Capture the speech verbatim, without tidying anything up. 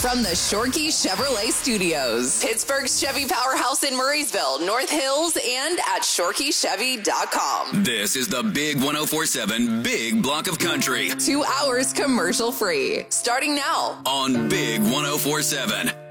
From the Shorkey Chevrolet Studios, Pittsburgh's Chevy powerhouse in Murraysville, North Hills, and at shorkey chevy dot com. This is the Big one oh four seven Big Block of Country. Two hours commercial free. Starting now on Big one oh four seven.